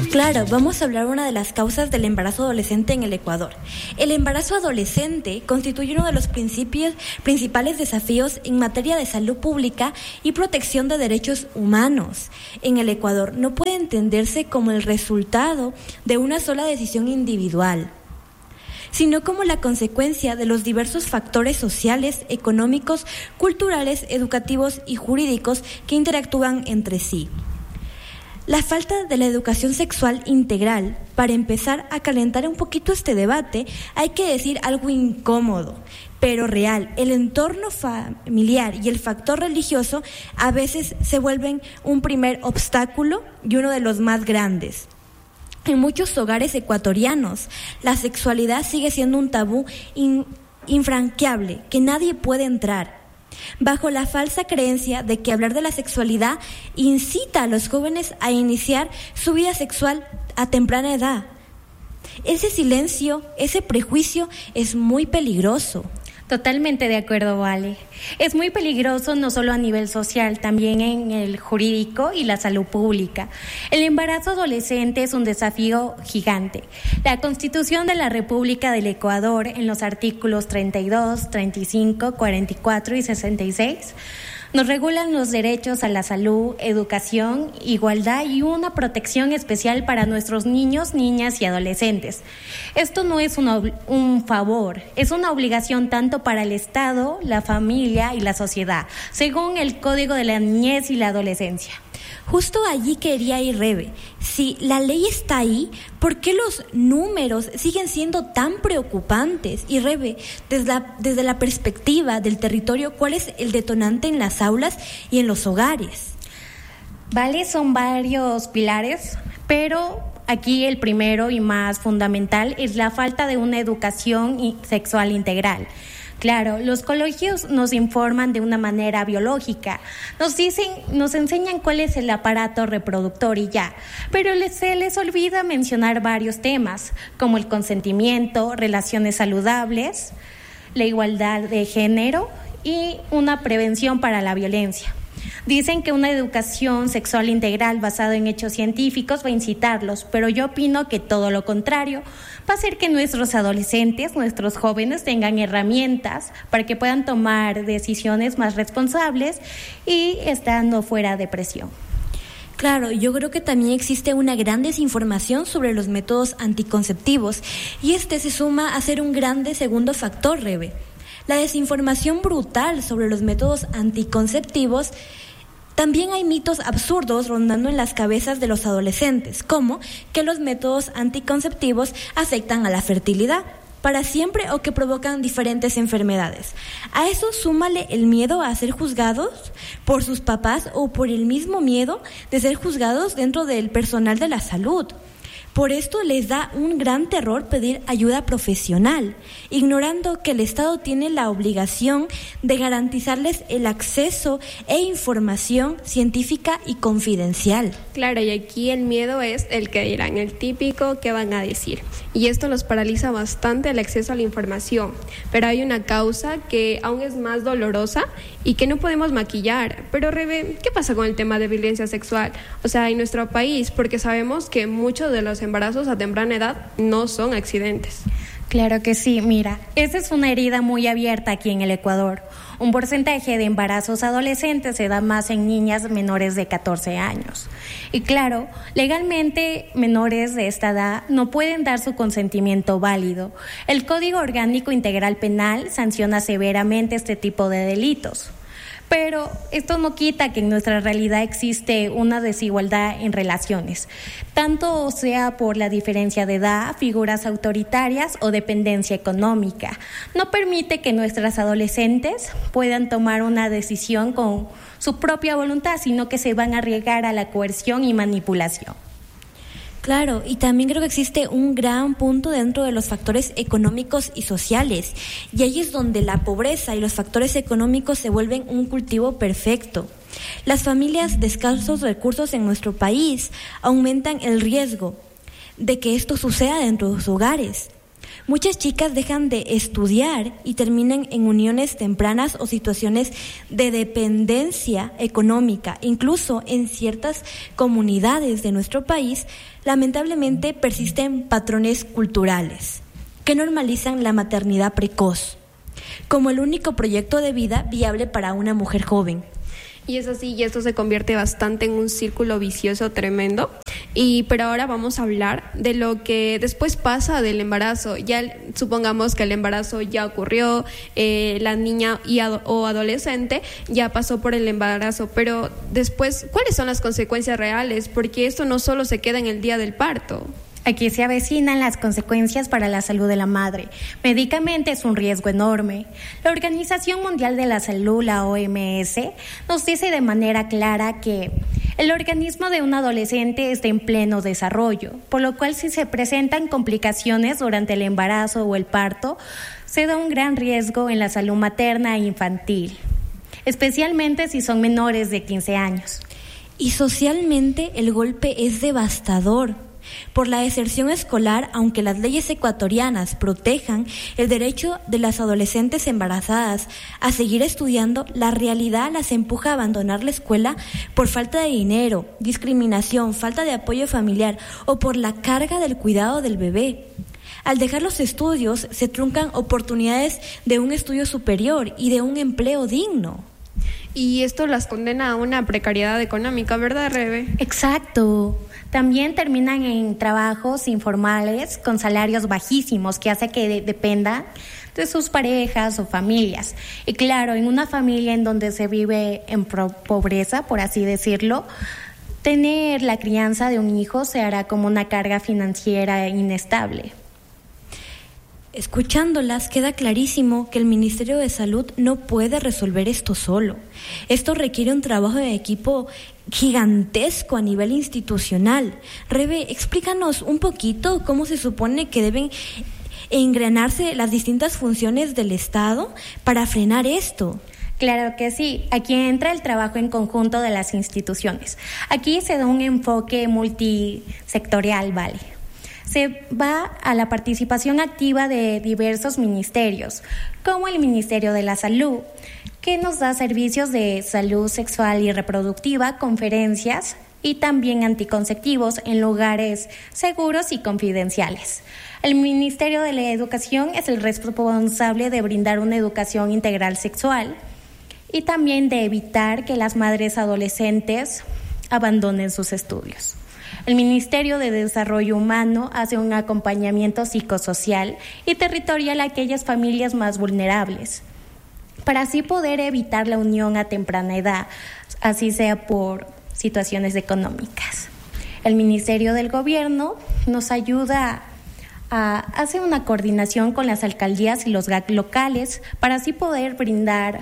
Claro, vamos a hablar de una de las causas del embarazo adolescente en el Ecuador. El embarazo adolescente constituye uno de los principales desafíos en materia de salud pública y protección de derechos humanos en el Ecuador. No puede entenderse como el resultado de una sola decisión individual, sino como la consecuencia de los diversos factores sociales, económicos, culturales, educativos y jurídicos que interactúan entre sí. La falta de la educación sexual integral, para empezar a calentar un poquito este debate, hay que decir algo incómodo, pero real. El entorno familiar y el factor religioso a veces se vuelven un primer obstáculo y uno de los más grandes. En muchos hogares ecuatorianos, la sexualidad sigue siendo un tabú infranqueable, que nadie puede entrar, bajo la falsa creencia de que hablar de la sexualidad incita a los jóvenes a iniciar su vida sexual a temprana edad. Ese silencio, ese prejuicio es muy peligroso. Totalmente de acuerdo, Vale. Es muy peligroso no solo a nivel social, también en el jurídico y la salud pública. El embarazo adolescente es un desafío gigante. La Constitución de la República del Ecuador, en los artículos 32, 35, 44 y 66, nos regulan los derechos a la salud, educación, igualdad y una protección especial para nuestros niños, niñas y adolescentes. Esto no es un favor, es una obligación tanto para el Estado, la familia y la sociedad, según el Código de la Niñez y la Adolescencia. Justo allí quería ir, Rebe. Si la ley está ahí, ¿por qué los números siguen siendo tan preocupantes? Y Rebe, desde la perspectiva del territorio, ¿cuál es el detonante en las aulas y en los hogares? Vale, son varios pilares, pero aquí el primero y más fundamental es la falta de una educación sexual integral. Claro, los colegios nos informan de una manera biológica, nos enseñan cuál es el aparato reproductor y ya, pero se les olvida mencionar varios temas, como el consentimiento, relaciones saludables, la igualdad de género y una prevención para la violencia. Dicen que una educación sexual integral basada en hechos científicos va a incitarlos, pero yo opino que todo lo contrario, va a hacer que nuestros adolescentes, nuestros jóvenes tengan herramientas para que puedan tomar decisiones más responsables y estando fuera de presión. Claro, yo creo que también existe una gran desinformación sobre los métodos anticonceptivos y este se suma a ser un grande segundo factor, Rebe. La desinformación brutal sobre los métodos anticonceptivos. También hay mitos absurdos rondando en las cabezas de los adolescentes, como que los métodos anticonceptivos afectan a la fertilidad para siempre o que provocan diferentes enfermedades. A eso súmale el miedo a ser juzgados por sus papás o por el mismo miedo de ser juzgados dentro del personal de la salud. Por esto les da un gran terror pedir ayuda profesional, ignorando que el Estado tiene la obligación de garantizarles el acceso e información científica y confidencial. Claro, y aquí el miedo es el que dirán, el típico que van a decir. Y esto los paraliza bastante el acceso a la información. Pero hay una causa que aún es más dolorosa y que no podemos maquillar. Pero Rebe, ¿qué pasa con el tema de violencia sexual? O sea, en nuestro país, porque sabemos que muchos de los embarazos a temprana edad no son accidentes. Claro que sí, mira, esa es una herida muy abierta aquí en el Ecuador. Un porcentaje de embarazos adolescentes se da más en niñas menores de 14 años. Y claro, legalmente menores de esta edad no pueden dar su consentimiento válido. El Código Orgánico Integral Penal sanciona severamente este tipo de delitos. Pero esto no quita que en nuestra realidad existe una desigualdad en relaciones, tanto sea por la diferencia de edad, figuras autoritarias o dependencia económica. No permite que nuestras adolescentes puedan tomar una decisión con su propia voluntad, sino que se van a arriesgar a la coerción y manipulación. Claro, y también creo que existe un gran punto dentro de los factores económicos y sociales, y ahí es donde la pobreza y los factores económicos se vuelven un cultivo perfecto. Las familias de escasos recursos en nuestro país aumentan el riesgo de que esto suceda dentro de sus hogares. Muchas chicas dejan de estudiar y terminan en uniones tempranas o situaciones de dependencia económica. Incluso en ciertas comunidades de nuestro país, lamentablemente persisten patrones culturales que normalizan la maternidad precoz como el único proyecto de vida viable para una mujer joven. Y es así, y esto se convierte bastante en un círculo vicioso tremendo. Pero ahora vamos a hablar de lo que después pasa del embarazo. Ya supongamos que el embarazo ya ocurrió, la niña o adolescente ya pasó por el embarazo, pero después, ¿cuáles son las consecuencias reales? Porque esto no solo se queda en el día del parto. Aquí se avecinan las consecuencias para la salud de la madre. Médicamente es un riesgo enorme. La Organización Mundial de la Salud, la OMS, nos dice de manera clara que el organismo de un adolescente está en pleno desarrollo, por lo cual si se presentan complicaciones durante el embarazo o el parto, se da un gran riesgo en la salud materna e infantil, especialmente si son menores de 15 años. Y socialmente el golpe es devastador. Por la deserción escolar, aunque las leyes ecuatorianas protejan el derecho de las adolescentes embarazadas a seguir estudiando, la realidad las empuja a abandonar la escuela por falta de dinero, discriminación, falta de apoyo familiar o por la carga del cuidado del bebé. Al dejar los estudios, se truncan oportunidades de un estudio superior y de un empleo digno. Y esto las condena a una precariedad económica, ¿verdad, Rebe? Exacto. También terminan en trabajos informales con salarios bajísimos que hace que dependan de sus parejas o familias. Y claro, en una familia en donde se vive en pobreza, por así decirlo, tener la crianza de un hijo se hará como una carga financiera inestable. Escuchándolas queda clarísimo que el Ministerio de Salud no puede resolver esto solo. Esto requiere un trabajo de equipo gigantesco a nivel institucional. Rebe, explícanos un poquito cómo se supone que deben engranarse las distintas funciones del Estado para frenar esto. Claro que sí, aquí entra el trabajo en conjunto de las instituciones. Aquí se da un enfoque multisectorial, ¿vale? Se va a la participación activa de diversos ministerios, como el Ministerio de la Salud, que nos da servicios de salud sexual y reproductiva, conferencias y también anticonceptivos en lugares seguros y confidenciales. El Ministerio de la Educación es el responsable de brindar una educación integral sexual y también de evitar que las madres adolescentes abandonen sus estudios. El Ministerio de Desarrollo Humano hace un acompañamiento psicosocial y territorial a aquellas familias más vulnerables, para así poder evitar la unión a temprana edad, así sea por situaciones económicas. El Ministerio del Gobierno nos ayuda a hacer una coordinación con las alcaldías y los GAC locales para así poder brindar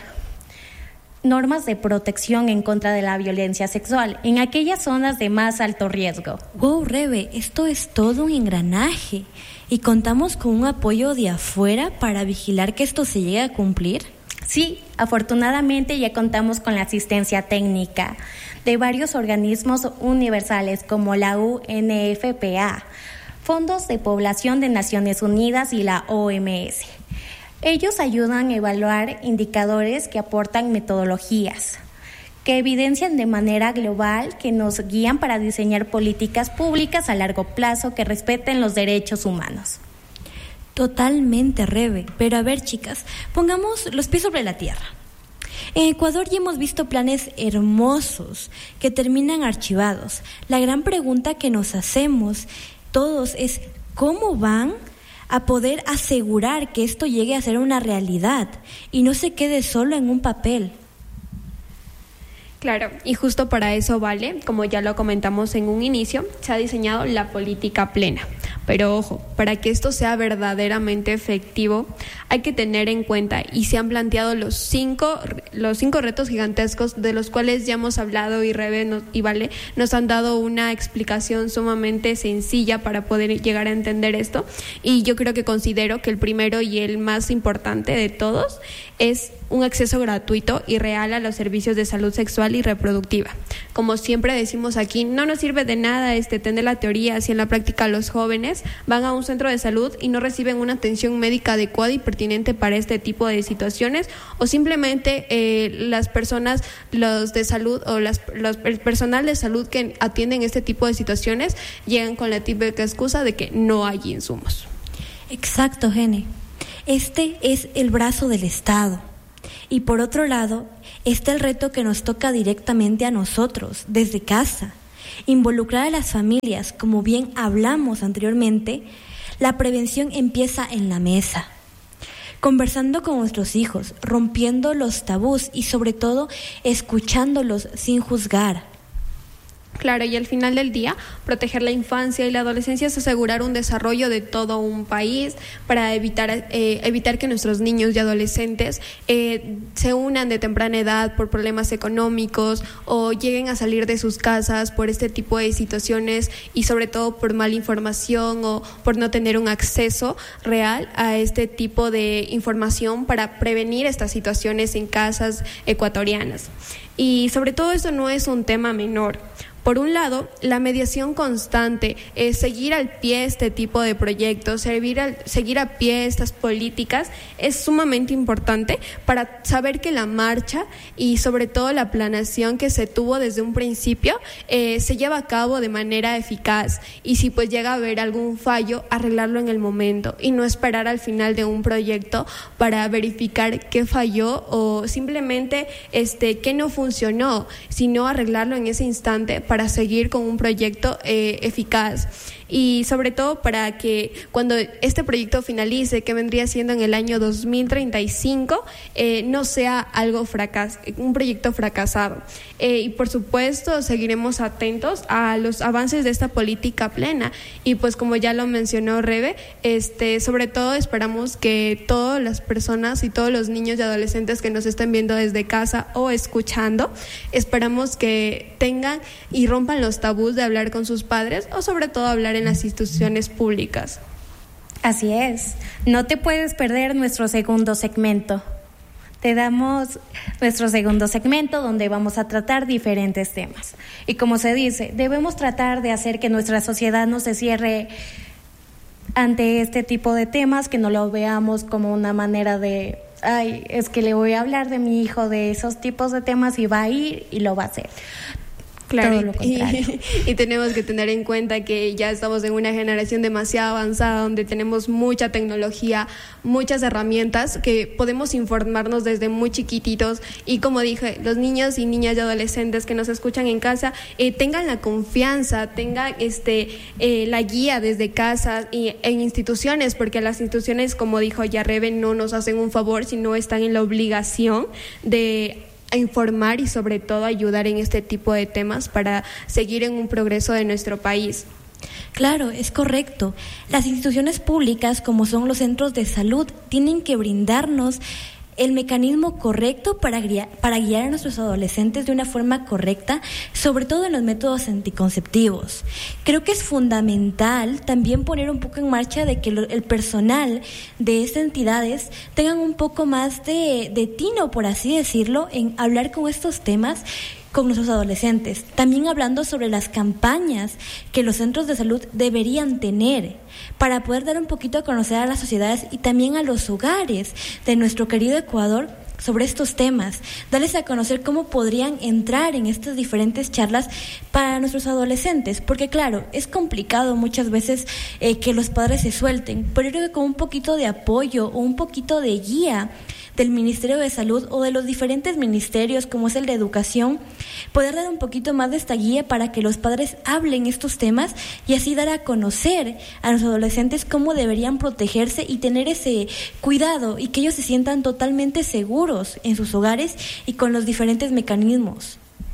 normas de protección en contra de la violencia sexual en aquellas zonas de más alto riesgo. Wow, Rebe, esto es todo un engranaje. ¿Y contamos con un apoyo de afuera para vigilar que esto se llegue a cumplir? Sí, afortunadamente ya contamos con la asistencia técnica de varios organismos universales como la UNFPA, Fondos de Población de Naciones Unidas y la OMS. Ellos ayudan a evaluar indicadores que aportan metodologías, que evidencian de manera global, que nos guían para diseñar políticas públicas a largo plazo que respeten los derechos humanos. Totalmente, Rebe. Pero a ver, chicas, pongamos los pies sobre la tierra. En Ecuador ya hemos visto planes hermosos que terminan archivados. La gran pregunta que nos hacemos todos es ¿cómo van a poder asegurar que esto llegue a ser una realidad y no se quede solo en un papel? Claro, y justo para eso, vale, como ya lo comentamos en un inicio, se ha diseñado la política plena. Pero ojo, para que esto sea verdaderamente efectivo, hay que tener en cuenta y se han planteado los cinco retos gigantescos de los cuales ya hemos hablado y Rebe y Vale nos han dado una explicación sumamente sencilla para poder llegar a entender esto. Y yo creo que considero que el primero y el más importante de todos es un acceso gratuito y real a los servicios de salud sexual y reproductiva. Como siempre decimos aquí, no nos sirve de nada tener la teoría si en la práctica los jóvenes van a un centro de salud y no reciben una atención médica adecuada y pertinente para este tipo de situaciones, o simplemente las personas, los de salud o el personal de salud que atienden este tipo de situaciones llegan con la típica excusa de que no hay insumos. Exacto, Gene. Este es el brazo del Estado. Y por otro lado, está el reto que nos toca directamente a nosotros, desde casa. Involucrar a las familias, como bien hablamos anteriormente, la prevención empieza en la mesa. Conversando con nuestros hijos, rompiendo los tabús y sobre todo escuchándolos sin juzgar. Claro, y al final del día, proteger la infancia y la adolescencia es asegurar un desarrollo de todo un país para evitar que nuestros niños y adolescentes se unan de temprana edad por problemas económicos o lleguen a salir de sus casas por este tipo de situaciones y sobre todo por mala información o por no tener un acceso real a este tipo de información para prevenir estas situaciones en casas ecuatorianas. Y sobre todo eso no es un tema menor. Por un lado, la mediación constante, seguir al pie este tipo de proyectos, seguir a pie estas políticas es sumamente importante para saber que la marcha y sobre todo la planeación que se tuvo desde un principio se lleva a cabo de manera eficaz, y si pues llega a haber algún fallo, arreglarlo en el momento y no esperar al final de un proyecto para verificar qué falló o simplemente qué no funcionó, sino arreglarlo en ese instante para seguir con un proyecto eficaz. Y sobre todo para que cuando este proyecto finalice, que vendría siendo en el año 2035, no sea un proyecto fracasado. Y por supuesto seguiremos atentos a los avances de esta política plena, y pues como ya lo mencionó Rebe, sobre todo esperamos que todas las personas y todos los niños y adolescentes que nos estén viendo desde casa o escuchando, esperamos que tengan y rompan los tabús de hablar con sus padres o sobre todo hablar en las instituciones públicas. Así es, no te puedes perder nuestro segundo segmento. Te damos nuestro segundo segmento donde vamos a tratar diferentes temas. Y como se dice, debemos tratar de hacer que nuestra sociedad no se cierre ante este tipo de temas, que no lo veamos como una manera de, es que le voy a hablar de mi hijo de esos tipos de temas y va a ir y lo va a hacer. Claro, y tenemos que tener en cuenta que ya estamos en una generación demasiado avanzada donde tenemos mucha tecnología, muchas herramientas que podemos informarnos desde muy chiquititos, y como dije, los niños y niñas y adolescentes que nos escuchan en casa tengan la confianza, tengan la guía desde casa y en instituciones, porque las instituciones, como dijo ya Rebe, no nos hacen un favor, sino están en la obligación de informar y sobre todo ayudar en este tipo de temas para seguir en un progreso de nuestro país. Claro, es correcto. Las instituciones públicas, como son los centros de salud, tienen que brindarnos el mecanismo correcto para guiar a nuestros adolescentes de una forma correcta, sobre todo en los métodos anticonceptivos. Creo que es fundamental también poner un poco en marcha de que el personal de estas entidades tengan un poco más de tino, por así decirlo, en hablar con estos temas con nuestros adolescentes. También hablando sobre las campañas que los centros de salud deberían tener para poder dar un poquito a conocer a las sociedades y también a los hogares de nuestro querido Ecuador sobre estos temas, darles a conocer cómo podrían entrar en estas diferentes charlas para nuestros adolescentes, porque claro, es complicado muchas veces que los padres se suelten, pero yo creo que con un poquito de apoyo o un poquito de guía del Ministerio de Salud o de los diferentes ministerios como es el de Educación, poder dar un poquito más de esta guía para que los padres hablen estos temas y así dar a conocer a los adolescentes cómo deberían protegerse y tener ese cuidado y que ellos se sientan totalmente seguros en sus hogares y con los diferentes mecanismos.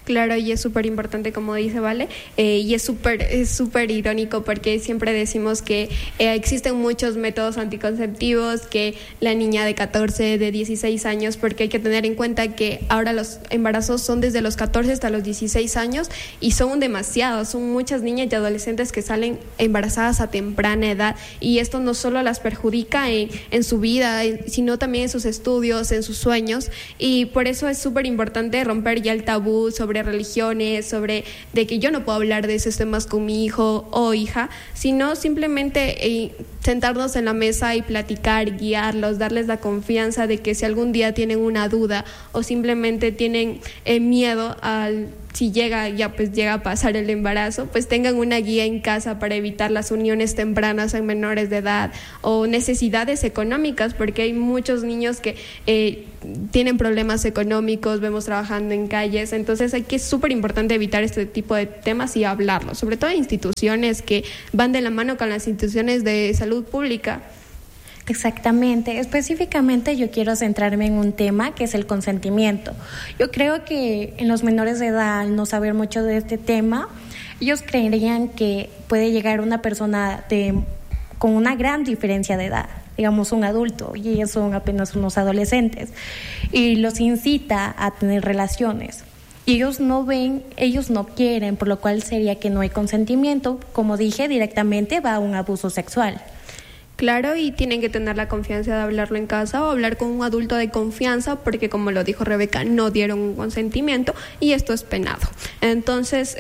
Claro, y es súper importante, como dice Vale, y es súper irónico porque siempre decimos que existen muchos métodos anticonceptivos, que la niña de 14, de 16 años, porque hay que tener en cuenta que ahora los embarazos son desde los 14 hasta los 16 años y son demasiados, son muchas niñas y adolescentes que salen embarazadas a temprana edad, y esto no solo las perjudica en su vida, sino también en sus estudios, en sus sueños, y por eso es súper importante romper ya el tabú sobre religiones, sobre de que yo no puedo hablar de esos temas con mi hijo o hija, sino simplemente sentarnos en la mesa y platicar, guiarlos, darles la confianza de que si algún día tienen una duda o simplemente tienen miedo si llega a pasar el embarazo, pues tengan una guía en casa para evitar las uniones tempranas en menores de edad o necesidades económicas, porque hay muchos niños que tienen problemas económicos, vemos trabajando en calles, entonces es súper importante evitar este tipo de temas y hablarlo, sobre todo en instituciones que van de la mano con las instituciones de salud pública. Exactamente. Específicamente yo quiero centrarme en un tema que es el consentimiento. Yo creo que en los menores de edad, al no saber mucho de este tema, ellos creerían que puede llegar una persona con una gran diferencia de edad, digamos un adulto, y ellos son apenas unos adolescentes, y los incita a tener relaciones. Y ellos no ven, ellos no quieren, por lo cual sería que no hay consentimiento. Como dije, directamente va a un abuso sexual. Claro, y tienen que tener la confianza de hablarlo en casa o hablar con un adulto de confianza, porque como lo dijo Rebeca, no dieron un consentimiento y esto es penado. Entonces,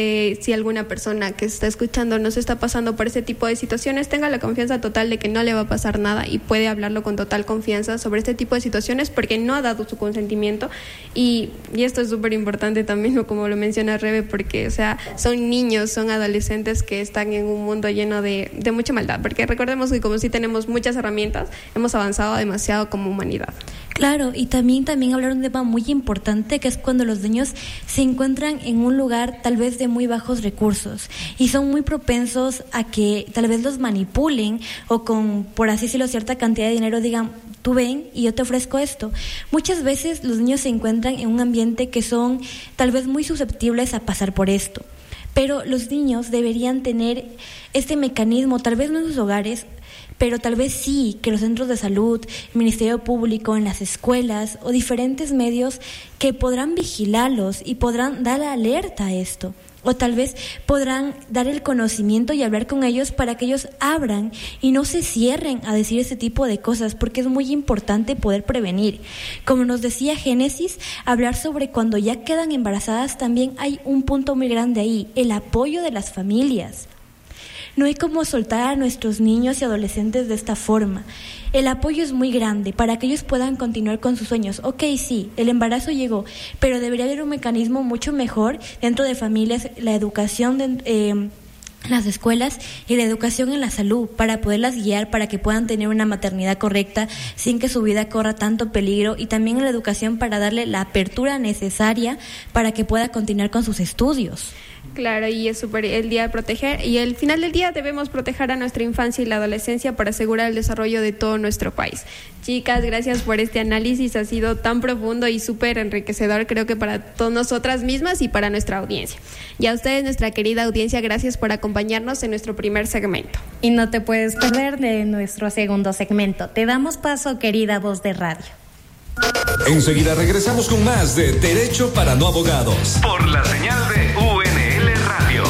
si alguna persona que está escuchando no se está pasando por este tipo de situaciones, tenga la confianza total de que no le va a pasar nada y puede hablarlo con total confianza sobre este tipo de situaciones porque no ha dado su consentimiento. Y esto es súper importante también, como lo menciona Rebe, porque son niños, son adolescentes que están en un mundo lleno de mucha maldad, porque recordemos que como sí tenemos muchas herramientas, hemos avanzado demasiado como humanidad. Claro, y también hablar de un tema muy importante, que es cuando los niños se encuentran en un lugar tal vez de muy bajos recursos y son muy propensos a que tal vez los manipulen o con, por así decirlo, cierta cantidad de dinero digan, tú ven y yo te ofrezco esto. Muchas veces los niños se encuentran en un ambiente que son tal vez muy susceptibles a pasar por esto, pero los niños deberían tener este mecanismo, tal vez no en sus hogares, pero tal vez sí que los centros de salud, el Ministerio Público, en las escuelas o diferentes medios que podrán vigilarlos y podrán dar alerta a esto. O tal vez podrán dar el conocimiento y hablar con ellos para que ellos abran y no se cierren a decir ese tipo de cosas, porque es muy importante poder prevenir. Como nos decía Génesis, hablar sobre cuando ya quedan embarazadas también hay un punto muy grande ahí, el apoyo de las familias. No hay como soltar a nuestros niños y adolescentes de esta forma. El apoyo es muy grande para que ellos puedan continuar con sus sueños. Ok, sí, el embarazo llegó, pero debería haber un mecanismo mucho mejor dentro de familias, la educación en las escuelas y la educación en la salud para poderlas guiar, para que puedan tener una maternidad correcta sin que su vida corra tanto peligro, y también en la educación para darle la apertura necesaria para que pueda continuar con sus estudios. Claro, y es súper el día de proteger, y al final del día debemos proteger a nuestra infancia y la adolescencia para asegurar el desarrollo de todo nuestro país. Chicas, gracias por este análisis, ha sido tan profundo y súper enriquecedor, creo que para todas nosotras mismas y para nuestra audiencia. Y a ustedes, nuestra querida audiencia, gracias por acompañarnos en nuestro primer segmento. Y no te puedes perder de nuestro segundo segmento. Te damos paso, querida voz de radio. Enseguida regresamos con más de Derecho para No Abogados por la señal de UNL Radio.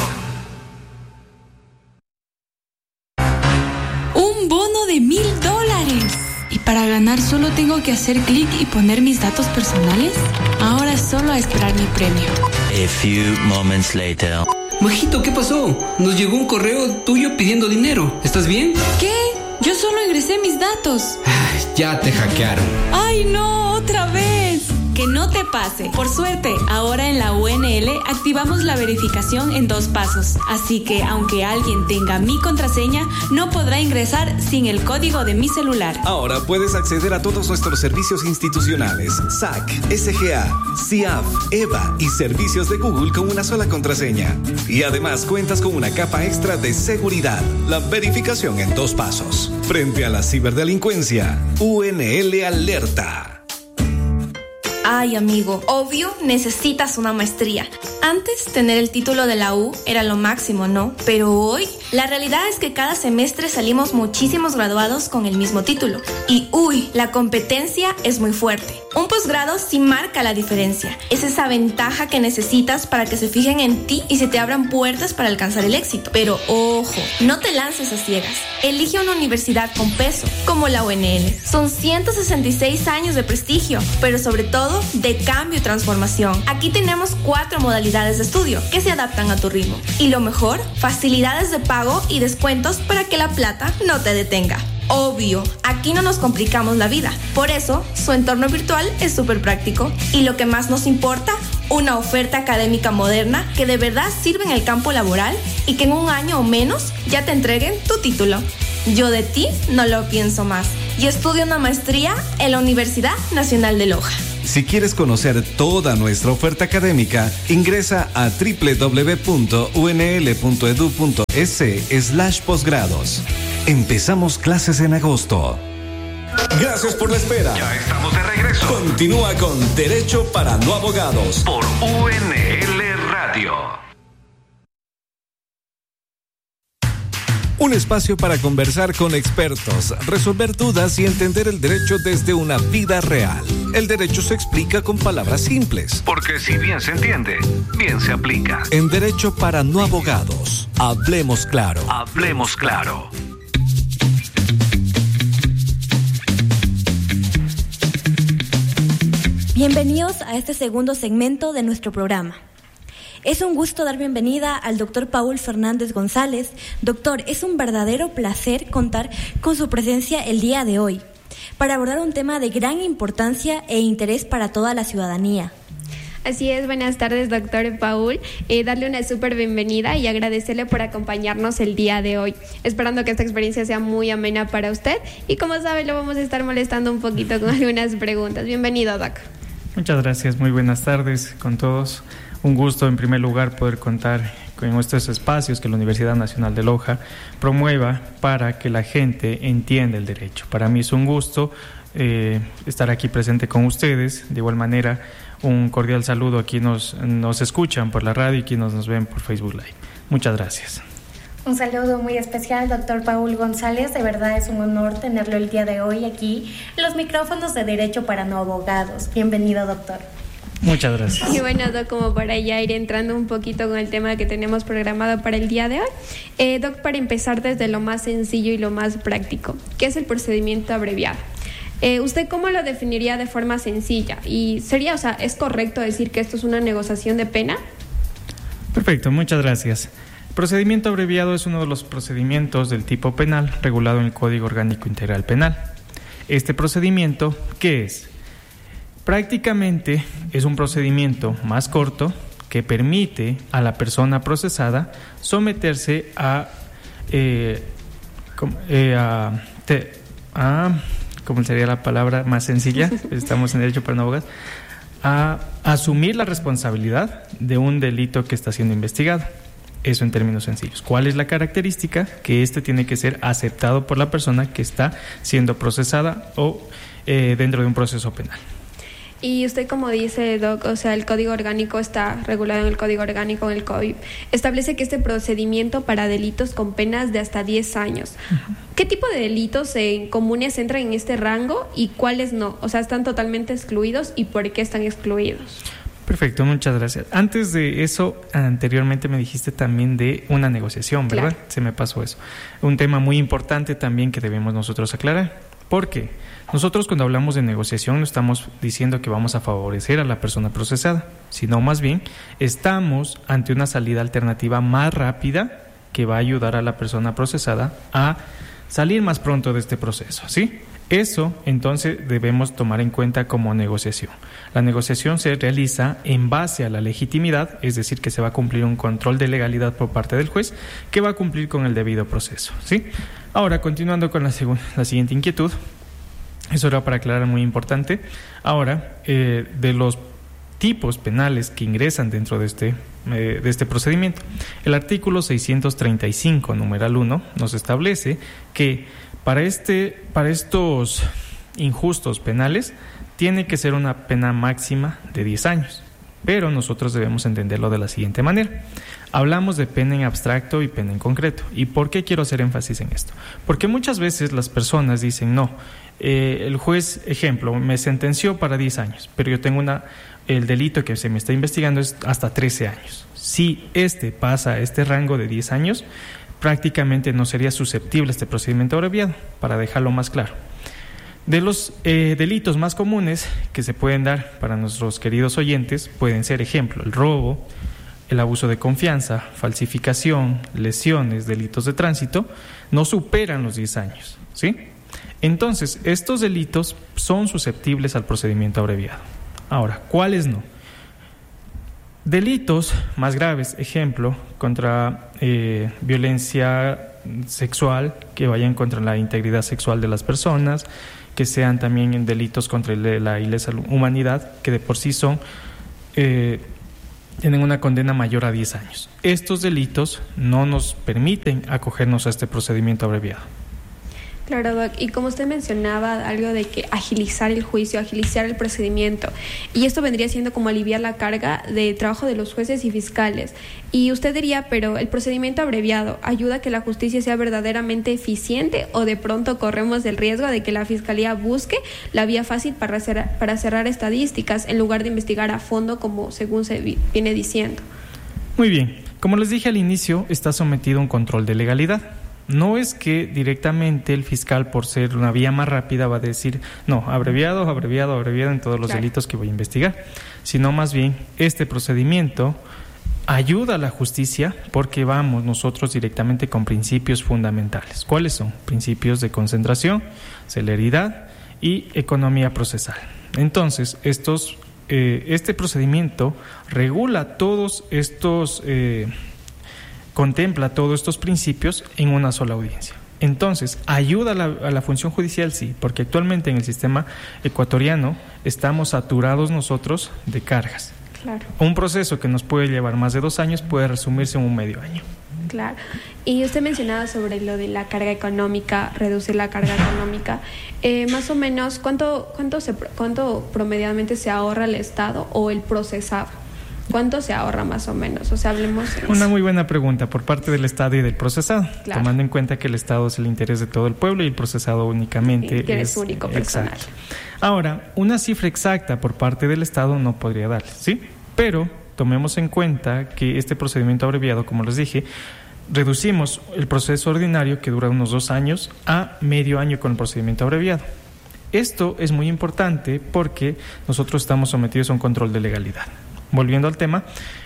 Un bono de $1,000. ¿Y para ganar solo tengo que hacer clic y poner mis datos personales? Ahora solo a esperar mi premio. A few moments later. Majito, ¿qué pasó? Nos llegó un correo tuyo pidiendo dinero. ¿Estás bien? ¿Qué? Yo solo ingresé mis datos. Ya te hackearon. ¡Ay, no! ¡Otra vez! Que no te pase. Por suerte, ahora en la UNL activamos la verificación en 2 pasos. Así que, aunque alguien tenga mi contraseña, no podrá ingresar sin el código de mi celular. Ahora puedes acceder a todos nuestros servicios institucionales, SAC, SGA, CIAF, EVA y servicios de Google con una sola contraseña. Y además cuentas con una capa extra de seguridad, la verificación en 2 pasos. Frente a la ciberdelincuencia, UNL alerta. Ay, amigo, obvio necesitas una maestría. Antes, tener el título de la U era lo máximo, ¿no? Pero hoy, la realidad es que cada semestre salimos muchísimos graduados con el mismo título. Y uy, la competencia es muy fuerte. Un posgrado sí marca la diferencia. Es esa ventaja que necesitas para que se fijen en ti y se te abran puertas para alcanzar el éxito. Pero ojo, no te lances a ciegas. Elige una universidad con peso, como la UNL. Son 166 años de prestigio, pero sobre todo de cambio y transformación. Aquí tenemos 4 modalidades de estudio que se adaptan a tu ritmo. Y lo mejor, facilidades de pago y descuentos para que la plata no te detenga. Obvio, aquí no nos complicamos la vida. Por eso, su entorno virtual es súper práctico. Y lo que más nos importa, una oferta académica moderna que de verdad sirve en el campo laboral y que en un año o menos ya te entreguen tu título. Yo de ti no lo pienso más. Y estudio una maestría en la Universidad Nacional de Loja. Si quieres conocer toda nuestra oferta académica, ingresa a www.unl.edu.es/posgrados. Empezamos clases en agosto. Gracias por la espera. Ya estamos de regreso. Continúa con Derecho para No Abogados por UNL Radio. Un espacio para conversar con expertos, resolver dudas y entender el derecho desde una vida real. El derecho se explica con palabras simples. Porque si bien se entiende, bien se aplica. En Derecho para No Abogados, hablemos claro. Hablemos claro. Bienvenidos a este segundo segmento de nuestro programa. Es un gusto dar bienvenida al doctor Paul Fernández González. Doctor, es un verdadero placer contar con su presencia el día de hoy para abordar un tema de gran importancia e interés para toda la ciudadanía. Así es, buenas tardes, doctor Paul. Darle una súper bienvenida y agradecerle por acompañarnos el día de hoy, esperando que esta experiencia sea muy amena para usted. Y como sabe, lo vamos a estar molestando un poquito con algunas preguntas. Bienvenido, doc. Muchas gracias, muy buenas tardes con todos. Un gusto, en primer lugar, poder contar con estos espacios que la Universidad Nacional de Loja promueva para que la gente entienda el derecho. Para mí es un gusto estar aquí presente con ustedes. De igual manera, un cordial saludo a quienes nos escuchan por la radio y quienes nos ven por Facebook Live. Muchas gracias. Un saludo muy especial, doctor Paul González. De verdad es un honor tenerlo el día de hoy aquí en los micrófonos de Derecho para No Abogados. Bienvenido, doctor. Muchas gracias. Y bueno, doc, como para ya ir entrando un poquito con el tema que tenemos programado para el día de hoy. Doc, para empezar desde lo más sencillo y lo más práctico, ¿qué es el procedimiento abreviado? ¿Usted cómo lo definiría de forma sencilla? Y sería, ¿es correcto decir que esto es una negociación de pena? Perfecto, muchas gracias. El procedimiento abreviado es uno de los procedimientos del tipo penal regulado en el Código Orgánico Integral Penal. Este procedimiento, ¿qué es? Prácticamente es un procedimiento más corto que permite a la persona procesada someterse ¿cómo sería la palabra más sencilla? Estamos en Derecho para No Abogados. A asumir la responsabilidad de un delito que está siendo investigado. Eso en términos sencillos. ¿Cuál es la característica? Que tiene que ser aceptado por la persona que está siendo procesada o dentro de un proceso penal. Y usted, como dice, doc, el Código Orgánico está regulado en el Código Orgánico, en el COIP. Establece que este procedimiento para delitos con penas de hasta 10 años. Uh-huh. ¿Qué tipo de delitos comunes entran en este rango y cuáles no? ¿Están totalmente excluidos y por qué están excluidos? Perfecto, muchas gracias. Antes de eso, anteriormente me dijiste también de una negociación, ¿verdad? Claro. Se me pasó eso. Un tema muy importante también que debemos nosotros aclarar. ¿Por qué? Nosotros cuando hablamos de negociación no estamos diciendo que vamos a favorecer a la persona procesada, sino más bien estamos ante una salida alternativa más rápida que va a ayudar a la persona procesada a salir más pronto de este proceso, ¿sí? Eso, entonces, debemos tomar en cuenta como negociación. La negociación se realiza en base a la legitimidad, es decir, que se va a cumplir un control de legalidad por parte del juez, que va a cumplir con el debido proceso, ¿sí? Ahora, continuando con la siguiente inquietud, eso era para aclarar muy importante. Ahora, de los tipos penales que ingresan dentro de este procedimiento, el artículo 635, numeral 1, nos establece que para estos injustos penales tiene que ser una pena máxima de 10 años. Pero nosotros debemos entenderlo de la siguiente manera. Hablamos de pena en abstracto y pena en concreto. ¿Y por qué quiero hacer énfasis en esto? Porque muchas veces las personas dicen, no, el juez, ejemplo, me sentenció para 10 años, pero yo tengo el delito que se me está investigando es hasta 13 años. Si pasa este rango de 10 años, prácticamente no sería susceptible este procedimiento abreviado, para dejarlo más claro. De los delitos más comunes que se pueden dar para nuestros queridos oyentes pueden ser, ejemplo, el robo, el abuso de confianza, falsificación, lesiones, delitos de tránsito, no superan los 10 años, ¿sí? Entonces, estos delitos son susceptibles al procedimiento abreviado. Ahora, ¿cuáles no? Delitos más graves, ejemplo, contra violencia sexual, que vayan contra la integridad sexual de las personas, que sean también delitos contra la ilesa humanidad, que de por sí tienen una condena mayor a 10 años. Estos delitos no nos permiten acogernos a este procedimiento abreviado. Claro, Doc. Y como usted mencionaba, algo de que agilizar el juicio, agilizar el procedimiento. Y esto vendría siendo como aliviar la carga de trabajo de los jueces y fiscales. Y usted diría, pero ¿el procedimiento abreviado ayuda a que la justicia sea verdaderamente eficiente o de pronto corremos el riesgo de que la fiscalía busque la vía fácil para cerrar estadísticas en lugar de investigar a fondo como según se viene diciendo? Muy bien. Como les dije al inicio, está sometido a un control de legalidad. No es que directamente el fiscal, por ser una vía más rápida, va a decir, no, abreviado en todos los delitos que voy a investigar, sino más bien este procedimiento ayuda a la justicia porque vamos nosotros directamente con principios fundamentales. ¿Cuáles son? Principios de concentración, celeridad y economía procesal. Entonces, este procedimiento regula todos estos... contempla todos estos principios en una sola audiencia. Entonces, ¿ayuda a la función judicial? Sí, porque actualmente en el sistema ecuatoriano estamos saturados nosotros de cargas. Claro. Un proceso que nos puede llevar más de 2 años puede resumirse en un medio año. Claro. Y usted mencionaba sobre lo de la carga económica, reducir la carga económica. Más o menos, ¿cuánto promediadamente se ahorra el Estado o el procesado? ¿Cuánto se ahorra más o menos? O sea, hablemos... Una muy buena pregunta por parte del Estado y del procesado, claro, tomando en cuenta que el Estado es el interés de todo el pueblo y el procesado únicamente es único, personal. Exacto. Ahora, una cifra exacta por parte del Estado no podría darle, ¿sí? Pero tomemos en cuenta que este procedimiento abreviado, como les dije, reducimos el proceso ordinario, que dura unos 2 años, a medio año con el procedimiento abreviado. Esto es muy importante porque nosotros estamos sometidos a un control de legalidad. Volviendo al tema,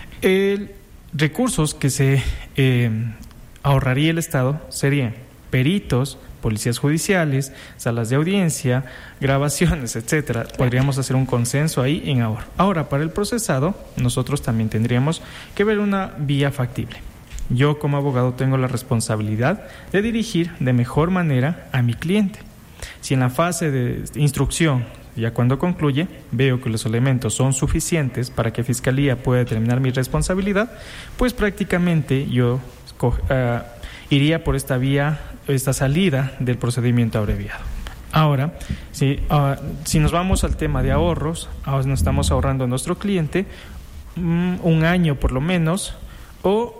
recursos que se ahorraría el Estado serían peritos, policías judiciales, salas de audiencia, grabaciones, etcétera. Podríamos hacer un consenso ahí en ahorro. Ahora, para el procesado, nosotros también tendríamos que ver una vía factible. Yo, como abogado, tengo la responsabilidad de dirigir de mejor manera a mi cliente. Si en la fase de instrucción, ya cuando concluye, veo que los elementos son suficientes para que Fiscalía pueda determinar mi responsabilidad, pues prácticamente yo iría por esta vía, esta salida del procedimiento abreviado. Ahora, si nos vamos al tema de ahorros, ahora nos estamos ahorrando a nuestro cliente 1 año por lo menos, o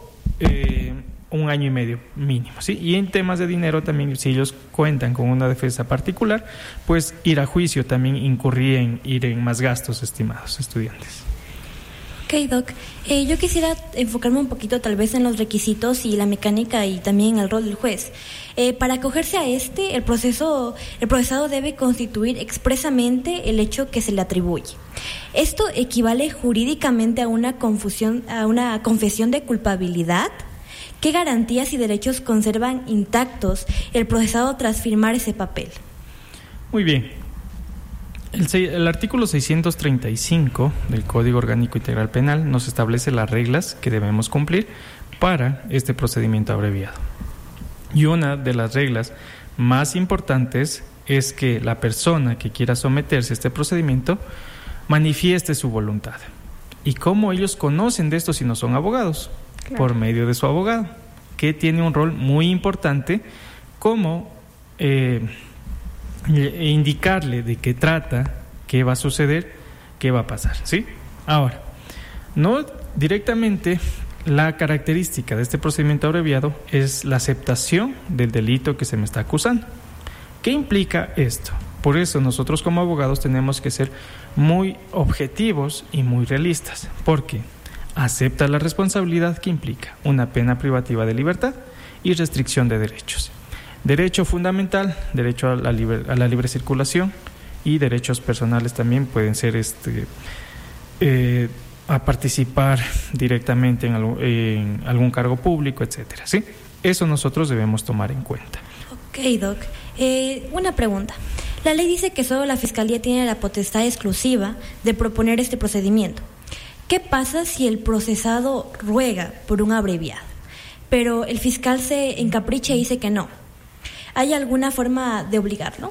1 año y medio mínimo, ¿sí? Y en temas de dinero también, si ellos cuentan con una defensa particular, pues ir a juicio también incurría en ir en más gastos, estimados estudiantes. Ok, Doc. Yo quisiera enfocarme un poquito tal vez en los requisitos y la mecánica y también el rol del juez. Para acogerse a el procesado debe constituir expresamente el hecho que se le atribuye. Esto equivale jurídicamente a una confesión de culpabilidad. ¿Qué garantías y derechos conservan intactos el procesado tras firmar ese papel? Muy bien. El artículo 635 del Código Orgánico Integral Penal nos establece las reglas que debemos cumplir para este procedimiento abreviado. Y una de las reglas más importantes es que la persona que quiera someterse a este procedimiento manifieste su voluntad. ¿Y cómo ellos conocen de esto si no son abogados? Claro. Por medio de su abogado, que tiene un rol muy importante como indicarle de qué trata qué va a suceder, qué va a pasar, ¿sí? Ahora, no directamente la característica de este procedimiento abreviado es la aceptación del delito que se me está acusando. ¿Qué implica esto? Por eso nosotros como abogados tenemos que ser muy objetivos y muy realistas, porque acepta la responsabilidad que implica una pena privativa de libertad y restricción de derechos. Derecho fundamental, derecho a la libre circulación, y derechos personales también pueden ser a participar directamente en algún cargo público, etcétera, ¿sí? Eso nosotros debemos tomar en cuenta. Ok, Doc. Una pregunta. La ley dice que solo la Fiscalía tiene la potestad exclusiva de proponer este procedimiento. ¿Qué pasa si el procesado ruega por un abreviado, pero el fiscal se encapricha y dice que no? ¿Hay alguna forma de obligarlo?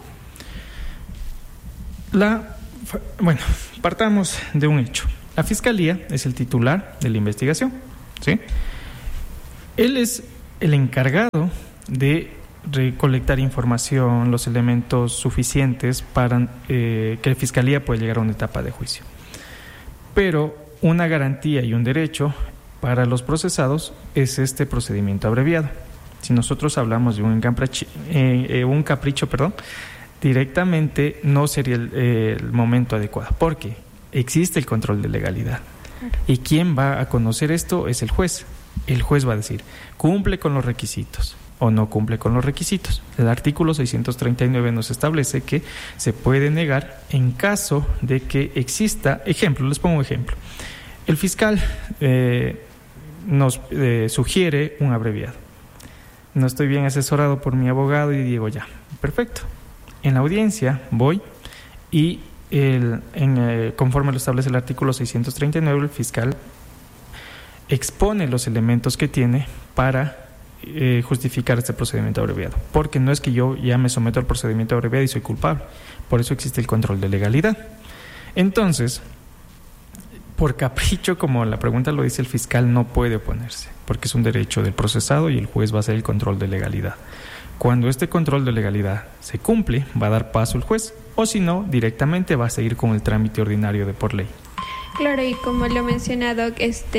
Bueno, partamos de un hecho. La Fiscalía es el titular de la investigación, ¿sí? Él es el encargado de recolectar información, los elementos suficientes para que la Fiscalía pueda llegar a una etapa de juicio. Pero una garantía y un derecho para los procesados es este procedimiento abreviado. Si nosotros hablamos de un capricho, directamente no sería el momento adecuado, porque existe el control de legalidad. Y quien va a conocer esto es el juez. El juez va a decir, ¿cumple con los requisitos o no cumple con los requisitos? El artículo 639 nos establece que se puede negar en caso de que exista, les pongo un ejemplo. El fiscal nos sugiere un abreviado. No estoy bien asesorado por mi abogado y digo ya, perfecto. En la audiencia voy y conforme lo establece el artículo 639, el fiscal expone los elementos que tiene para justificar este procedimiento abreviado. Porque no es que yo ya me someto al procedimiento abreviado y soy culpable. Por eso existe el control de legalidad. Entonces, por capricho, como la pregunta lo dice, el fiscal no puede oponerse, porque es un derecho del procesado y el juez va a hacer el control de legalidad. Cuando este control de legalidad se cumple, va a dar paso el juez, o si no, directamente va a seguir con el trámite ordinario de por ley. Claro, y como lo menciona Doc,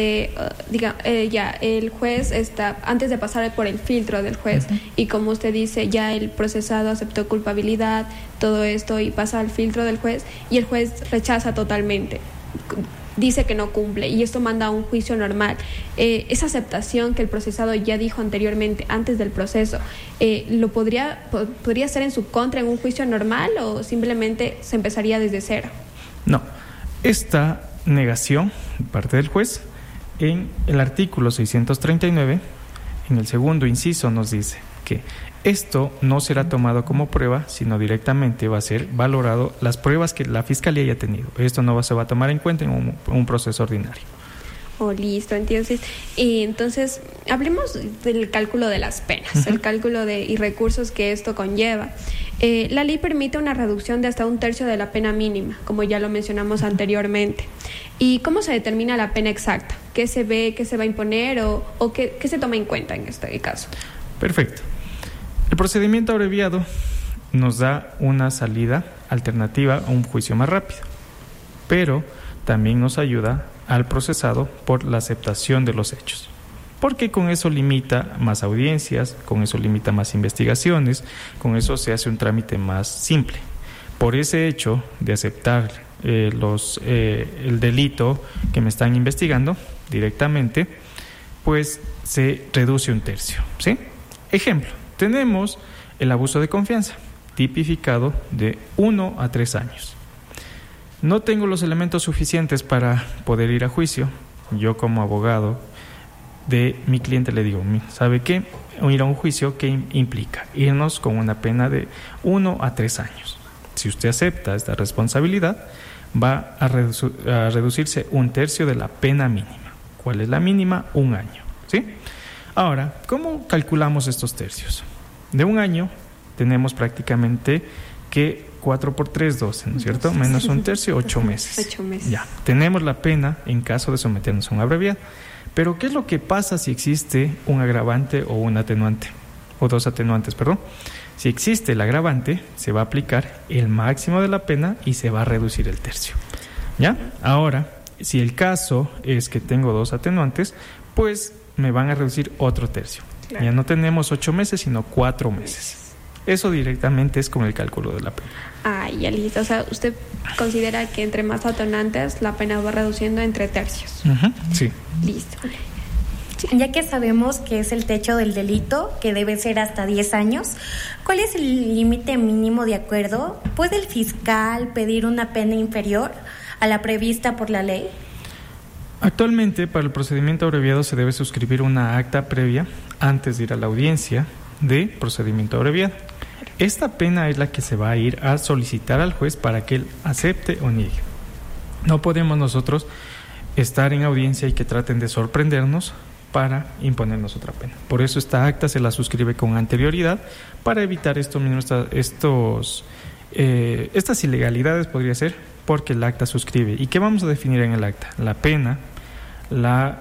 el juez está, antes de pasar por el filtro del juez, y como usted dice, ya el procesado aceptó culpabilidad, todo esto, y pasa al filtro del juez, y el juez rechaza totalmente, dice que no cumple, y esto manda a un juicio normal. Esa aceptación que el procesado ya dijo anteriormente, antes del proceso, ¿lo podría ser en su contra en un juicio normal o simplemente se empezaría desde cero? No, esta negación de parte del juez, en el artículo 639, en el segundo inciso nos dice que esto no será tomado como prueba, sino directamente va a ser valorado las pruebas que la Fiscalía haya tenido. Esto no se va a tomar en cuenta en un proceso ordinario. Listo. Entonces, hablemos del cálculo de las penas, el cálculo y recursos que esto conlleva. La ley permite una reducción de hasta 1/3 de la pena mínima, como ya lo mencionamos anteriormente. ¿Y cómo se determina la pena exacta? ¿Qué se ve, qué se va a imponer o qué se toma en cuenta en este caso? Perfecto. El procedimiento abreviado nos da una salida alternativa a un juicio más rápido, pero también nos ayuda al procesado por la aceptación de los hechos, porque con eso limita más audiencias, con eso limita más investigaciones, con eso se hace un trámite más simple. Por ese hecho de aceptar el delito que me están investigando directamente, pues se reduce 1/3, ¿sí? Ejemplo, tenemos el abuso de confianza, tipificado de 1 a 3 años. No tengo los elementos suficientes para poder ir a juicio. Yo como abogado de mi cliente le digo, ¿sabe qué? Ir a un juicio, ¿qué implica? Irnos con una pena de 1 a 3 años. Si usted acepta esta responsabilidad, va a reducirse 1/3 de la pena mínima. ¿Cuál es la mínima? 1 año, ¿sí? Ahora, ¿cómo calculamos estos tercios? De 1 año tenemos prácticamente que 4 por 3, 12, ¿no es cierto? Menos 1/3, 8 meses. 8 meses. Ya, tenemos la pena en caso de someternos a un abreviado. Pero, ¿qué es lo que pasa si existe un agravante o un atenuante? o 2 atenuantes, perdón. Si existe el agravante, se va a aplicar el máximo de la pena y se va a reducir el tercio. ¿Ya? Ahora, si el caso es que tengo 2 atenuantes, pues me van a reducir otro tercio. Claro. Ya no tenemos 8 meses, sino 4 meses. Eso directamente es con el cálculo de la pena. Ah, ya listo. O sea, usted considera que entre más atenuantes la pena va reduciendo entre tercios. Sí. Listo. Ya que sabemos que es el techo del delito, que debe ser hasta 10 años, ¿cuál es el límite mínimo de acuerdo? ¿Puede el fiscal pedir una pena inferior a la prevista por la ley? Actualmente, para el procedimiento abreviado se debe suscribir una acta previa antes de ir a la audiencia de procedimiento abreviado. Esta pena es la que se va a ir a solicitar al juez para que él acepte o niegue. No podemos nosotros estar en audiencia y que traten de sorprendernos para imponernos otra pena. Por eso esta acta se la suscribe con anterioridad para evitar estas ilegalidades, podría ser, porque el acta suscribe. ¿Y qué vamos a definir en el acta? La pena, la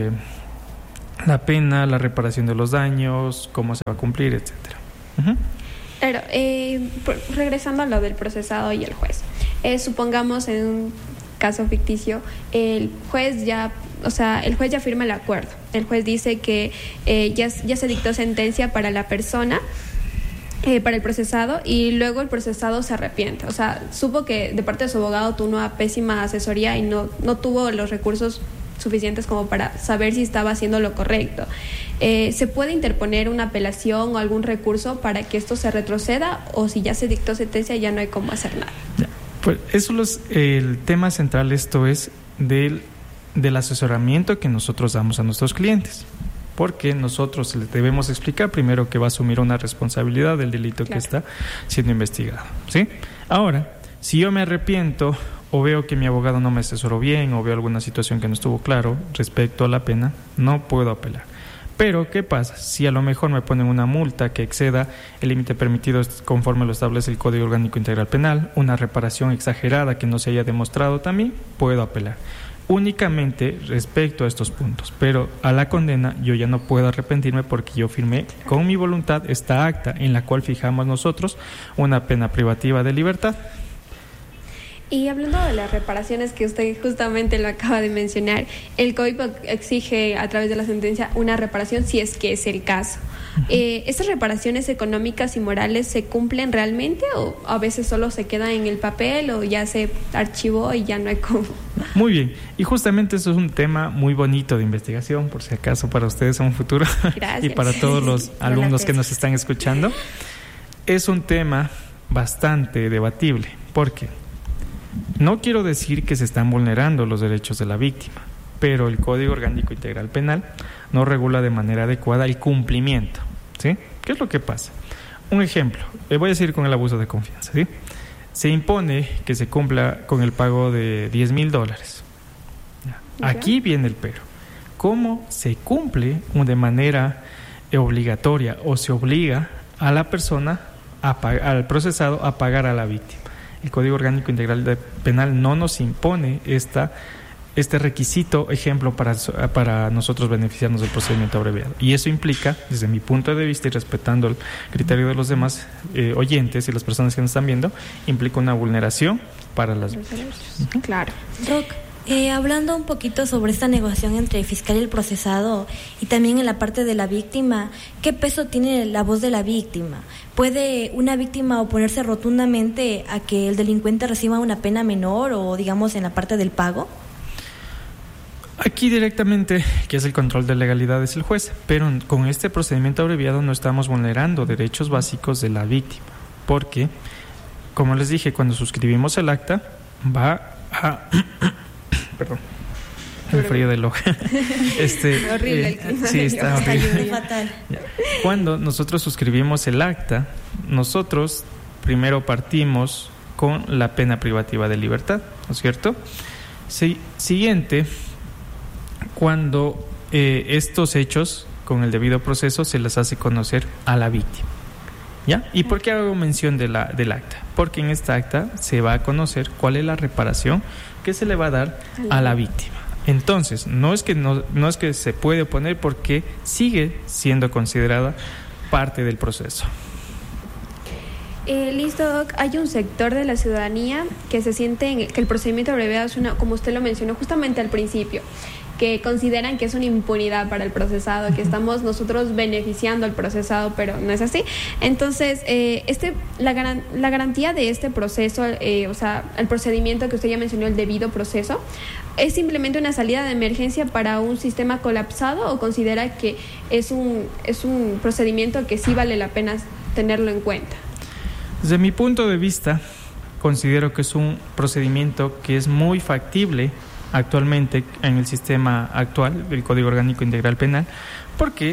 reparación de los daños, cómo se va a cumplir, etcétera. Claro, regresando a lo del procesado y el juez. Supongamos en un caso ficticio, el juez ya firma el acuerdo. El juez dice que ya se dictó sentencia para la persona, para el procesado, y luego el procesado se arrepiente. O sea, supo que de parte de su abogado tuvo una pésima asesoría y no tuvo los recursos suficientes como para saber si estaba haciendo lo correcto. ¿Se puede interponer una apelación o algún recurso para que esto se retroceda, o si ya se dictó sentencia ya no hay cómo hacer nada? Pues eso el tema central, esto es del asesoramiento que nosotros damos a nuestros clientes, porque nosotros les debemos explicar primero que va a asumir una responsabilidad del delito que está siendo investigado, ¿sí? Ahora, si yo me arrepiento o veo que mi abogado no me asesoró bien o veo alguna situación que no estuvo claro respecto a la pena, no puedo apelar. Pero, ¿qué pasa? Si a lo mejor me ponen una multa que exceda el límite permitido conforme lo establece el Código Orgánico Integral Penal, una reparación exagerada que no se haya demostrado también, puedo apelar. Únicamente respecto a estos puntos, pero a la condena yo ya no puedo arrepentirme porque yo firmé con mi voluntad esta acta en la cual fijamos nosotros una pena privativa de libertad. Y hablando de las reparaciones que usted justamente lo acaba de mencionar, el Código exige a través de la sentencia una reparación si es que es el caso. ¿Estas reparaciones económicas y morales se cumplen realmente o a veces solo se quedan en el papel o ya se archivó y ya no hay cómo? Muy bien, y justamente eso es un tema muy bonito de investigación, por si acaso para ustedes en un futuro. Gracias. Y para todos los alumnos que nos están escuchando. Es un tema bastante debatible, porque no quiero decir que se están vulnerando los derechos de la víctima, pero el Código Orgánico Integral Penal no regula de manera adecuada el cumplimiento, ¿sí? ¿Qué es lo que pasa? Un ejemplo, voy a seguir con el abuso de confianza, ¿sí? Se impone que se cumpla con el pago de $10,000. Aquí viene el pero. ¿Cómo se cumple de manera obligatoria o se obliga a la persona, al procesado, a pagar a la víctima? El Código Orgánico Integral Penal no nos impone este requisito, ejemplo, para nosotros beneficiarnos del procedimiento abreviado. Y eso implica, desde mi punto de vista y respetando el criterio de los demás oyentes y las personas que nos están viendo, implica una vulneración para las víctimas. Claro. Doc, hablando un poquito sobre esta negociación entre el fiscal y el procesado y también en la parte de la víctima, ¿qué peso tiene la voz de la víctima? ¿Puede una víctima oponerse rotundamente a que el delincuente reciba una pena menor o, digamos, en la parte del pago? Aquí directamente, que es el control de legalidad, es el juez, pero con este procedimiento abreviado no estamos vulnerando derechos básicos de la víctima, porque, como les dije, cuando suscribimos el acta, va a... Perdón, el frío del ojo. Horrible. Sí, está horrible. Fatal. Cuando nosotros suscribimos el acta, nosotros primero partimos con la pena privativa de libertad, ¿no es cierto? Siguiente, cuando estos hechos, con el debido proceso, se les hace conocer a la víctima. ¿Ya? ¿Y por qué hago mención del acta? Porque en esta acta se va a conocer cuál es la reparación que se le va a dar a la víctima. Entonces, no es que se puede oponer porque sigue siendo considerada parte del proceso. Listo, Doc. Hay un sector de la ciudadanía que se siente que el procedimiento abreviado es como usted lo mencionó justamente al principio, que consideran que es una impunidad para el procesado, que estamos nosotros beneficiando al procesado, pero no es así. Entonces, la garantía de este proceso, o sea, el procedimiento que usted ya mencionó, el debido proceso, ¿es simplemente una salida de emergencia para un sistema colapsado o considera que es un procedimiento que sí vale la pena tenerlo en cuenta? Desde mi punto de vista, considero que es un procedimiento que es muy factible actualmente en el sistema actual del Código Orgánico Integral Penal, porque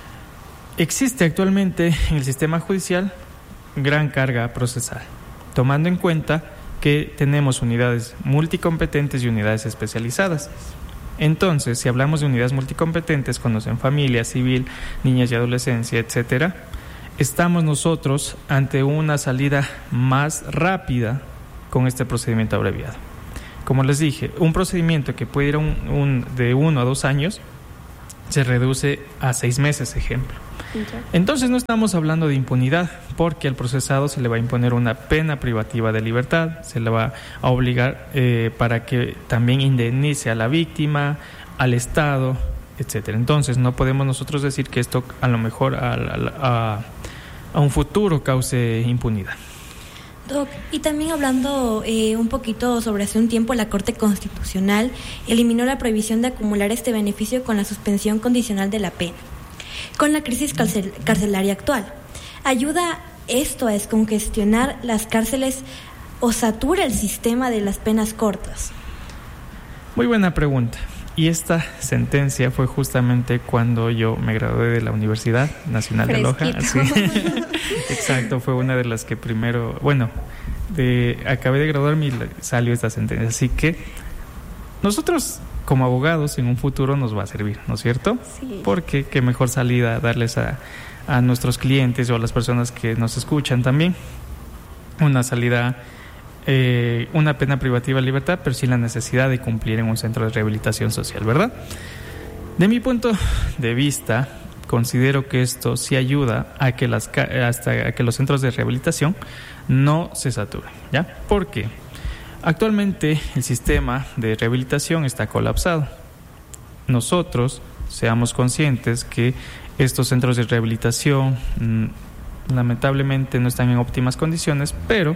existe actualmente en el sistema judicial gran carga procesal, tomando en cuenta que tenemos unidades multicompetentes y unidades especializadas. Entonces, si hablamos de unidades multicompetentes, conocen familia, civil, niñas y adolescencia, etcétera, estamos nosotros ante una salida más rápida con este procedimiento abreviado. Como les dije, un procedimiento que puede ir de 1 a 2 años se reduce a 6 meses, ejemplo. Entonces no estamos hablando de impunidad, porque al procesado se le va a imponer una pena privativa de libertad, se le va a obligar para que también indemnice a la víctima, al Estado, etcétera. Entonces no podemos nosotros decir que esto a lo mejor a un futuro cause impunidad. Doc, y también hablando un poquito sobre hace un tiempo, la Corte Constitucional eliminó la prohibición de acumular este beneficio con la suspensión condicional de la pena. Con la crisis carcelaria actual, ¿ayuda esto a descongestionar las cárceles o satura el sistema de las penas cortas? Muy buena pregunta. Y esta sentencia fue justamente cuando yo me gradué de la Universidad Nacional de Loja. Sí. Exacto, fue una de las que primero, acabé de graduarme y salió esta sentencia. Así que nosotros como abogados en un futuro nos va a servir, ¿no es cierto? Sí. Porque qué mejor salida darles a nuestros clientes o a las personas que nos escuchan también una salida, una pena privativa de libertad, pero sin la necesidad de cumplir en un centro de rehabilitación social, ¿verdad? De mi punto de vista, considero que esto sí ayuda a que los centros de rehabilitación no se saturen, ¿ya? ¿Por qué? Actualmente el sistema de rehabilitación está colapsado. Nosotros seamos conscientes que estos centros de rehabilitación lamentablemente no están en óptimas condiciones, pero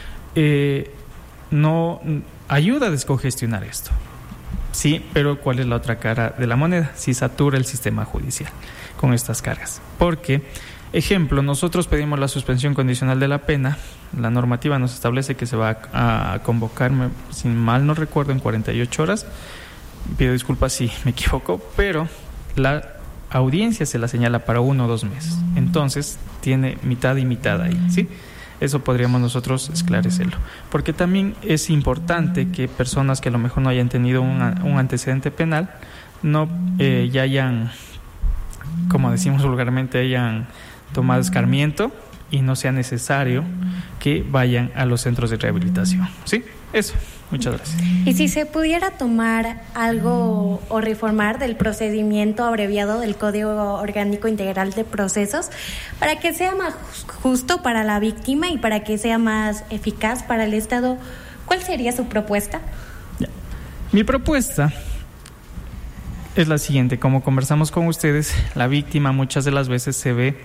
no ayuda a descongestionar esto. Sí, pero ¿cuál es la otra cara de la moneda? Si satura el sistema judicial con estas cargas. Porque, ejemplo, nosotros pedimos la suspensión condicional de la pena. La normativa nos establece que se va a convocar, si mal no recuerdo, en 48 horas. Pido disculpas si me equivoco, pero la audiencia se la señala para 1 o 2 meses. Entonces, tiene mitad y mitad ahí, ¿sí? Eso podríamos nosotros esclarecerlo. Porque también es importante que personas que a lo mejor no hayan tenido un antecedente penal, no ya hayan, como decimos vulgarmente, hayan tomado escarmiento y no sea necesario que vayan a los centros de rehabilitación. ¿Sí? Eso. Muchas gracias. Y si se pudiera tomar algo o reformar del procedimiento abreviado del Código Orgánico Integral de Procesos para que sea más justo para la víctima y para que sea más eficaz para el Estado, ¿cuál sería su propuesta? Ya. Mi propuesta es la siguiente. Como conversamos con ustedes, la víctima muchas de las veces se ve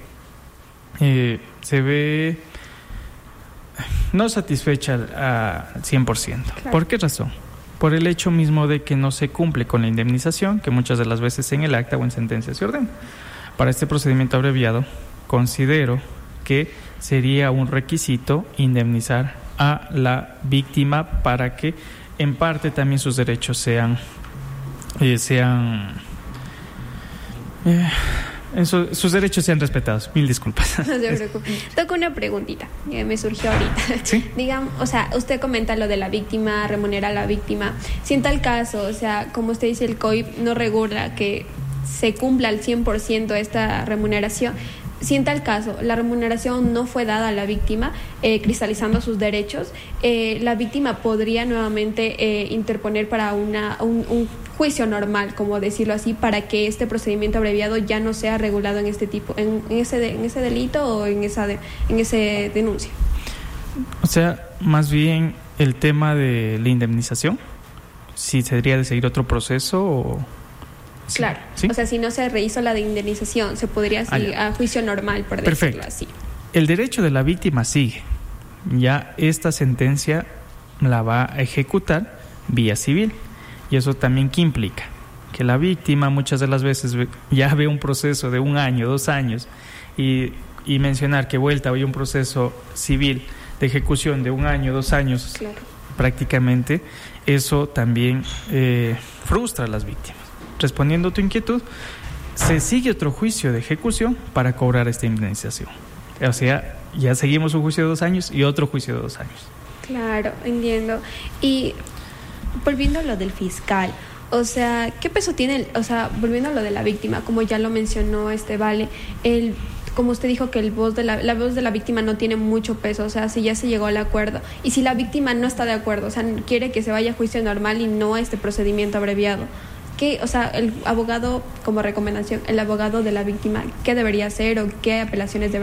no satisfecha al 100%. Claro. ¿Por qué razón? Por el hecho mismo de que no se cumple con la indemnización, que muchas de las veces en el acta o en sentencia se ordena. Para este procedimiento abreviado, considero que sería un requisito indemnizar a la víctima para que en parte también sus derechos sean sus derechos sean respetados. Mil disculpas. No se preocupe. Toco una preguntita que me surgió ahorita. ¿Sí? Digamos, o sea, usted comenta lo de la víctima, remunera a la víctima. Si en tal caso, o sea, como usted dice, el COIP no regula que se cumpla al 100% esta remuneración. Si en tal caso la remuneración no fue dada a la víctima, cristalizando sus derechos, la víctima podría nuevamente interponer para juicio normal, como decirlo así, para que este procedimiento abreviado ya no sea regulado en este tipo, en ese delito o en ese denuncia. O sea, más bien el tema de la indemnización, si se debería de seguir otro proceso o... Claro, ¿sí? O sea, si no se rehizo la de indemnización, se podría seguir a juicio normal, por decirlo así. El derecho de la víctima sigue. Ya esta sentencia la va a ejecutar vía civil. Y eso también, ¿qué implica? Que la víctima muchas de las veces ya ve un proceso de 1 año, 2 años, y mencionar que vuelta hoy un proceso civil de ejecución de 1 año, 2 años, claro, prácticamente, eso también frustra a las víctimas. Respondiendo a tu inquietud, se sigue otro juicio de ejecución para cobrar esta indemnización. O sea, ya seguimos un juicio de 2 años y otro juicio de 2 años. Claro, entiendo. Y volviendo a lo del fiscal, o sea, ¿qué peso tiene? Volviendo a lo de la víctima, como ya lo mencionó Vale, como usted dijo que la voz de la víctima no tiene mucho peso, o sea, si ya se llegó al acuerdo y si la víctima no está de acuerdo, o sea, quiere que se vaya a juicio normal y no a este procedimiento abreviado, o sea, el abogado, como recomendación, el abogado de la víctima, ¿qué debería hacer o qué apelaciones debería